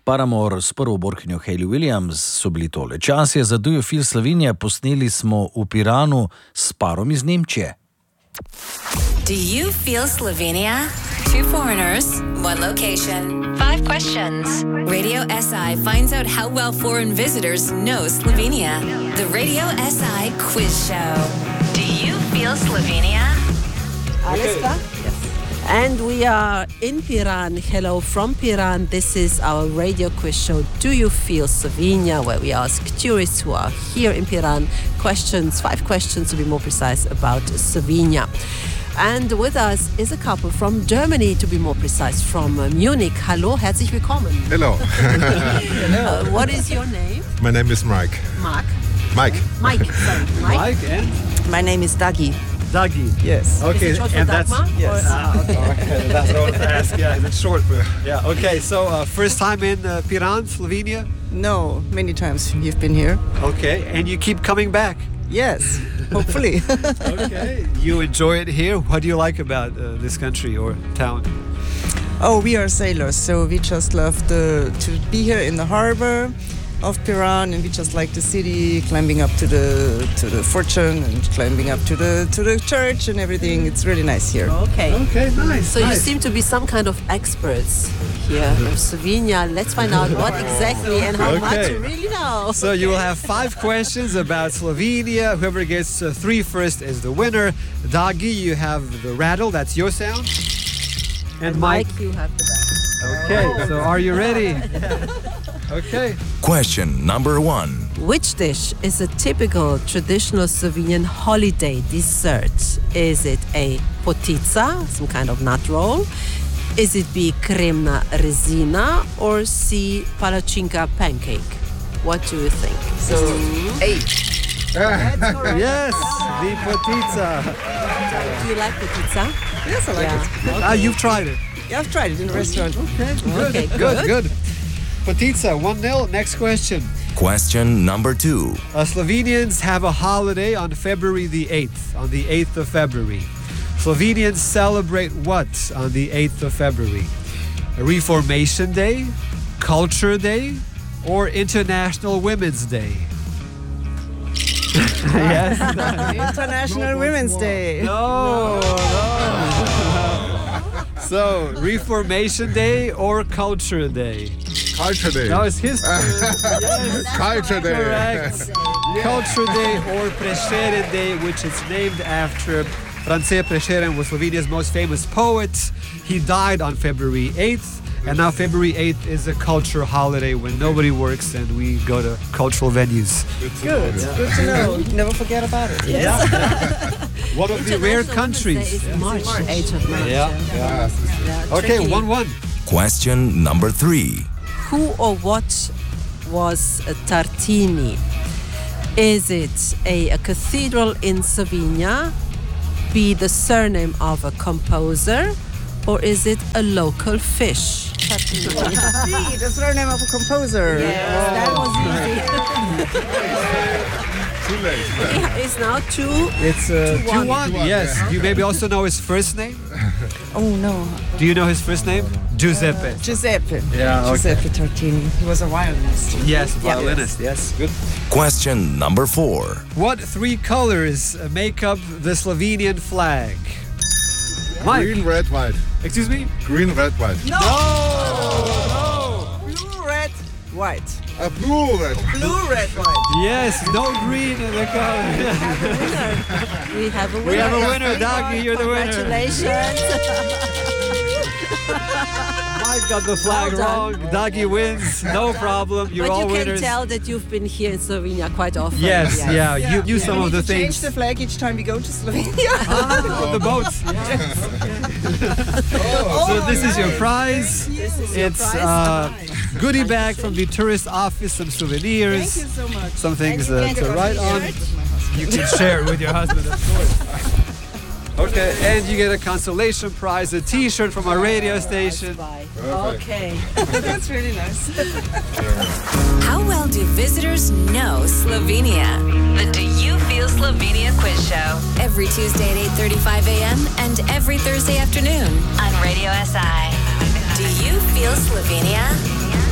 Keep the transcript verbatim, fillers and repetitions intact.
Paramore s prvo borkinjo Hayley Williams so bili tole. Čas je za Do You Feel Slovenija, posneli smo v Piranu s parom iz Nemčije. Do you feel Slovenia? Two foreigners, one location, five questions. Radio S I finds out how well foreign visitors know Slovenia. The Radio S I Quiz Show. Do you feel Slovenia? Alles klar? Yes. And we are in Piran. Hello from Piran. This is our radio quiz show, Do You Feel Slovenia, where we ask tourists who are here in Piran questions, five questions to be more precise, about Slovenia. And with us is a couple from Germany, to be more precise, from uh, Munich. Hallo, herzlich willkommen. Hello. uh, what is your name? My name is Mike. Mark? Mike. Mike, sorry. Mike. Mike and? My name is Dagi. Dagi. Yes. Okay, Is it short for and that's Dagmar? Yes. Ah, okay. okay. That's what I wanted to ask. Yeah, is it short for? Yeah. Okay. So uh, first time in uh, Piran, Slovenia. No, many times you've been here. Okay, and you keep coming back. Yes, hopefully. Okay. You enjoy it here. What do you like about uh, this country or town? Oh, we are sailors, so we just love the, to be here in the harbor of Piran, and we just like the city, climbing up to the to the fortune and climbing up to the to the church and everything. It's really nice here. Okay. Okay. Nice. So you nice. seem to be some kind of experts here in Slovenia. Let's find out what exactly and how much Okay. you really know. So you will have five questions about Slovenia. Whoever gets uh, three first is the winner. Dagi, you have the rattle. That's your sound. And Mike. Mike, you have the bag. Okay. So are you ready? Okay. Question number one. Which dish is a typical traditional Slovenian holiday dessert? Is it A, potica, some kind of nut roll? Is it B, kremna rezina? Or C, palačinka pancake? What do you think? So eight. Yes, the potica. Do you like potica? Yes, I like Yeah. it. Ah, you've tried it. Yeah, I've tried it in a restaurant. Okay, good, Okay, good, good. Potica, one nil. Next question. Question number two. Uh, Slovenians have a holiday on February the eighth, on the eighth of February. Slovenians celebrate what on the eighth of February? A Reformation Day, Culture Day, or International Women's Day? Yes. International Women's Day. No, no. So, Reformation Day or Culture Day? Culture Day. No, it's history. Yes. Culture Day. Correct. Culture Day or Prešeren Day, which is named after France Prešeren, was Slovenia's most famous poet. He died on February eighth, and now February eighth is a culture holiday when nobody works and we go to cultural venues. Good. Good to know. Never forget about it. Yeah. One of the rare International countries. Women's Day is March, eighth of March. Yeah. Yeah, Okay, tricky. one one. Question number three. Who or what was Tartini? Is it A, a cathedral in Slovenia, B, the surname of a composer, or is it a local fish? See, the surname of a composer. That was Too late. easy. It's now two. It's uh, Two two one. one. Yes. Do you maybe also know his first name? Oh no, Do you know his first name? Giuseppe. Giuseppe. Yeah, okay. Giuseppe Tartini. He was a violinist. Yes, violinist. Yes. Good. Question number four. What three colors make up the Slovenian flag? Mike. Green, red, white. Excuse me? Green, red, white. No! Blue, red, white. A blue, red. Blue, red, white. Yes, no green in the color. We have a winner. We have a winner, Dagi, you're the winner. Congratulations. Mike got the flag Well wrong. done. Dagi wins. No problem. You're But all you can winners. tell that you've been here in Slovenia quite often. Yes, yeah, you knew some we of need the to change things. the flag each time we go to Slovenia. Ah, the boats. So this is your prize. This is your It's prize. uh, goodie bag from the tourist office, some souvenirs, Thank you so much. some things And you uh, can to get a write on. t-shirt with my husband. You can share it with your husband, of course. Okay, and you get a consolation prize, a T-shirt from our radio station. Bye. Okay. That's really nice. How well do visitors know Slovenia? The Do You Feel Slovenia Quiz Show. Every Tuesday at eight thirty-five a.m. and every Thursday afternoon on Radio S I. Do you feel Slovenia?